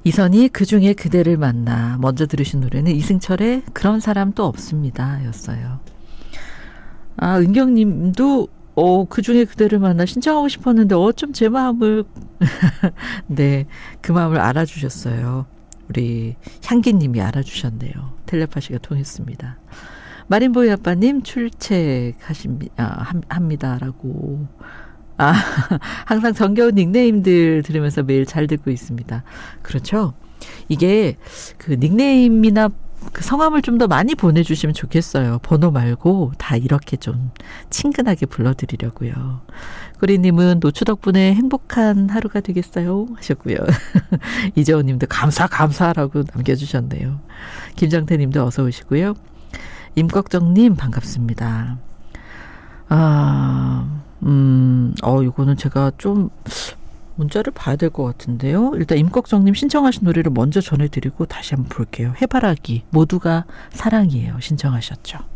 이선희 그중에 그대를 만나. 먼저 들으신 노래는 이승철의 그런 사람 또 없습니다 였어요. 아, 은경님도 그중에 그대를 만나 신청하고 싶었는데 어쩜 제 마음을 네, 그 마음을 알아주셨어요. 우리 향기님이 알아주셨네요. 텔레파시가 통했습니다. 마린보이 아빠님 합니다라고. 아, 항상 정겨운 닉네임들 들으면서 매일 잘 듣고 있습니다. 그렇죠. 이게 그 닉네임이나 그 성함을 좀 더 많이 보내주시면 좋겠어요. 번호 말고 다 이렇게 좀 친근하게 불러드리려고요. 꾸리님은 노추 덕분에 행복한 하루가 되겠어요 하셨고요. 이재호님도 감사라고 남겨주셨네요. 김정태님도 어서 오시고요. 임꺽정님 반갑습니다. 이거는 제가 좀 문자를 봐야 될 것 같은데요. 일단 임꺽정님 신청하신 노래를 먼저 전해드리고 다시 한번 볼게요. 해바라기 모두가 사랑이에요 신청하셨죠.